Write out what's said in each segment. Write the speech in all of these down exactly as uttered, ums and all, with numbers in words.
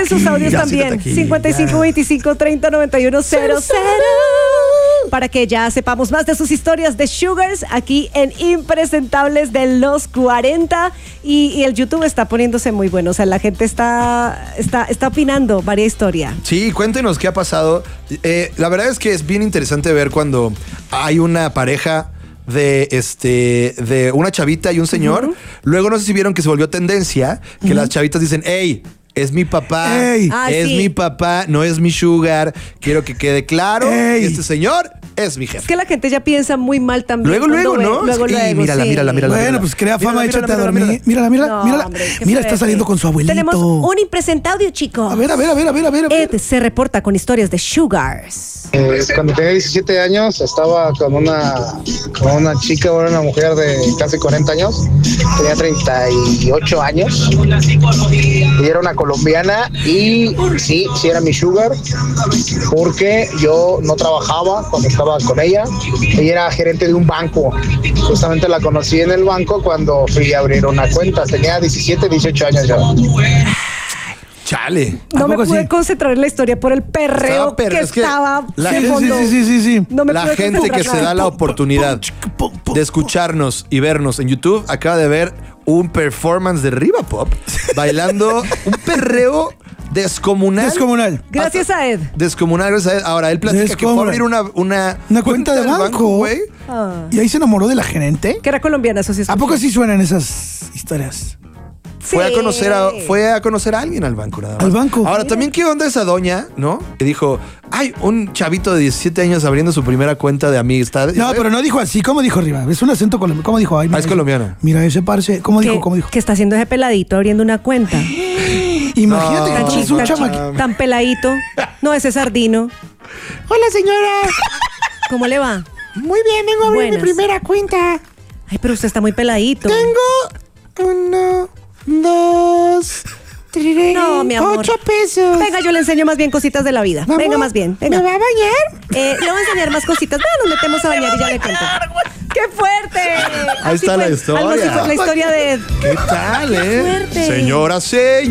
Sus audios Ya, también. siéntate aquí, cincuenta y cinco, ya. veinticinco, treinta, noventa y uno, cero cero. Para que ya sepamos más de sus historias de Sugars aquí en Impresentables de los cuarenta. Y, y el YouTube está poniéndose muy bueno. O sea, la gente está, está, está opinando varias historias. Sí, cuéntenos qué ha pasado. Eh, la verdad es que es bien interesante ver cuando hay una pareja de este de una chavita y un señor. Uh-huh. Luego no sé si vieron que se volvió tendencia que uh-huh. las chavitas dicen, hey, es mi papá, Ey. Ah, es sí. mi papá, no es mi sugar. Quiero que quede claro, Ey. este señor es mi Es jefe. que la gente ya piensa muy mal también. Luego, cuando luego, ve- ¿no? Luego, Sí, luego, mírala, sí. mírala, mírala. Bueno, pues crea fama, Mírala, échate a mírala, dormir. mírala. Mírala, mírala, No, mírala. hombre, qué Mira, está fuerte. saliendo con su abuelito. Tenemos un impresentaudio, chicos. A ver, a ver, a ver, a ver, a ver. a ver. Ed se reporta con historias de Sugars. Eh, cuando tenía diecisiete años estaba con una, con una chica, bueno, una mujer de casi cuarenta años, tenía treinta y ocho años, ella era una colombiana y sí, sí era mi sugar, porque yo no trabajaba cuando estaba con ella, ella era gerente de un banco, justamente la conocí en el banco cuando fui a abrir una cuenta, tenía diecisiete, dieciocho años ya. Chale. No me poco pude sí? concentrar en la historia por el perreo Estaba perre- que es que estaba la de gente- fondo. Sí, sí, sí, sí, sí. No me La pude gente que concentrar. se da la oportunidad de escucharnos y vernos en YouTube acaba de ver un performance de Riva Pop bailando un perreo descomunal. Descomunal. Gracias a Ed. Descomunal, gracias a él. Ahora, él platica que fue a Descomunal. abrir una, una, Una cuenta de del banco. güey. Ah. Y ahí se enamoró de la gerente. Que era colombiana, eso sí. ¿A poco sí suenan esas historias? Fue a conocer a, fue a conocer a alguien al banco, nada más. ¿Al banco? Ahora, también, ¿qué onda esa doña, no? Que dijo, ay, un chavito de diecisiete años abriendo su primera cuenta de amistad. No, pero no dijo así. ¿Cómo dijo arriba? Es un acento colombiano. ¿Cómo dijo? Ay, mira Ah, es ese- colombiana. Mira ese parce. ¿Cómo dijo? Que, ¿Cómo dijo? que está haciendo ese peladito abriendo una cuenta. Imagínate que No, tú eres no, un no, chamaquito. no. Tan peladito. No, ese sardino. Hola, señora. ¿Cómo le va? Muy bien, vengo a abrir Buenas. mi primera cuenta. Ay, pero usted está muy peladito. Tengo uno, dos, tres, No, mi amor. ocho pesos. Venga, yo le enseño más bien cositas de la vida. Vamos. Venga, más bien. Venga. ¿Me va a bañar? Eh, le voy a enseñar más cositas. Venga, nos metemos a bañar y ya le cuento. ¡Qué fuerte! Ahí está la fue, historia. Algo así fue la historia de Ed. ¿Qué tal, eh? fuerte. Señora,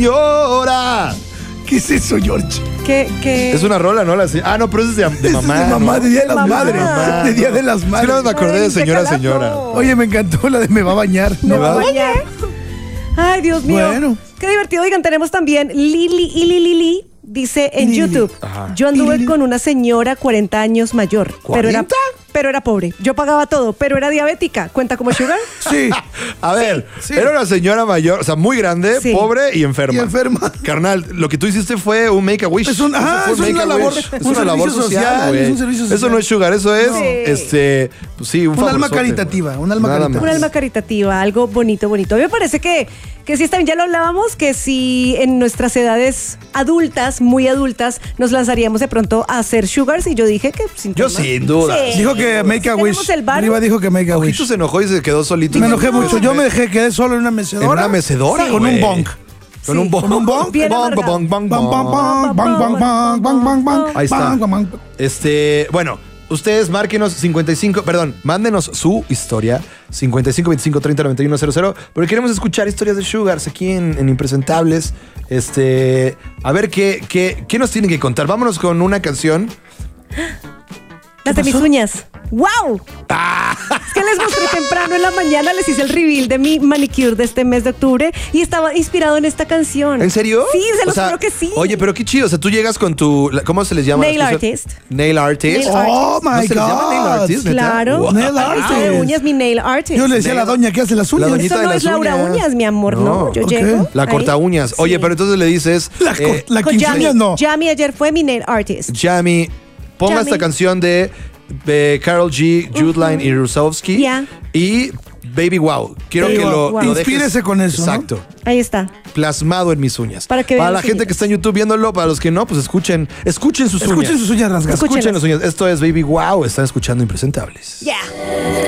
señora. ¿Qué es eso, George? Que, que... Es una rola, ¿no? La se- ah, no, pero eso es de, de Eso mamá. es de mamá, ¿no? de Día de las Mamá. Madres. Mamá. De Día de las Es que nada Madres. más me acordé de Ay, qué señora, calazo. señora. Oye, me encantó la de me va a bañar. ¿Me ¿No va a va? bañar? Ay, Dios mío. Bueno. Qué divertido. Oigan, tenemos también Lili y Lili Lili. Dice en Lili. YouTube, Ajá. yo anduve Lili. con una señora cuarenta años mayor, pero era, ¿cuarenta? pero era pobre. Yo pagaba todo, pero era diabética. ¿Cuenta como sugar? Sí. A ver, sí. era una señora mayor, o sea, muy grande, Sí. pobre y enferma. Y enferma. Carnal, lo que tú hiciste fue un make a wish. Es un- Eso ajá, fue es una make a labor- wish. un Es una servicio labor social, social, güey. es un servicio Eso social. no es sugar, eso es, No. este, pues sí, un Un alma favorzote, caritativa, güey. un alma Nada caritativa. más. Un alma caritativa, algo bonito, bonito. A mí me parece que, que sí está bien, ya lo hablábamos, que si en nuestras edades adultas, muy adultas, nos lanzaríamos de pronto a hacer sugars y yo dije que sin Yo tema. sin duda. Sí. Dijo que make a Si wish. tenemos el varo. Arriba dijo que make a wish. Ojito se enojó y se quedó solito. Me en enojé el- mucho. Yo me dejé, quedé solo en una mecedora. ¿En una mecedora? Sí, con güey. un bong. Con Sí. un bong. Con un bong. Bien Bong, amargado. bong, bong, Bang, bang, bong. bang, bang, bang, bang, bang, bang, bang. Ahí está. Bang, bang, bang. Este, bueno, ustedes márquenos cincuenta y cinco, perdón, mándenos su historia cincuenta y cinco, veinticinco, treinta, noventa y uno, cero cero, porque queremos escuchar historias de Sugars aquí en, en Impresentables. Este, a ver qué, qué, qué nos tienen que contar. Vámonos con una canción. Las de mis pasó? uñas. ¡Wow! Ah. Es que les mostré temprano en la mañana, les hice el reveal de mi manicure de este mes de octubre y estaba inspirado en esta canción. ¿En serio? Sí, se O los sea, juro que sí. Oye, pero qué chido. O sea, tú llegas con tu. ¿Cómo se les llama? Nail las cosas? artist. Nail artist. Nail Oh ¿No my se les llama nail God. artist? ¿Neta? Claro. Wow. Nail Artista de artist. uñas, mi nail artist. Yo le decía a la doña que hace las La uñas. doñita Eso de no las es Laura uñas. Uñas, mi amor, no. No, Yo ok. llego. La ahí. corta uñas. Oye, Sí. pero entonces le dices. La, eh, co- la Con quinceañera Yami. no. Yami ayer fue mi nail artist. Yami, ponga Yami. esta canción de, de Karol G, Jude Line y Rusowski. Ya. Y Baby Wow. Quiero Baby que lo, Wow. lo dejes- Inspírese con eso, ¿no? Exacto. Ahí está. Plasmado en mis uñas. Para que vean Para la las gente uñas. que está en YouTube viéndolo, para los que no, pues escuchen, escuchen sus Escuchen uñas. sus uñas rasgadas. Escuchen Escúchenlas. las uñas. Esto es Baby Wow. Están escuchando Impresentables. Ya.